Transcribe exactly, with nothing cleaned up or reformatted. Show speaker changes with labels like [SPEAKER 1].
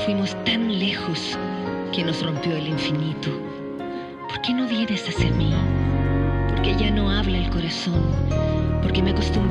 [SPEAKER 1] Fuimos tan lejos que nos rompió el infinito. ¿Por qué no vienes hacia mí? Porque ya no habla el corazón. Porque me acostumbré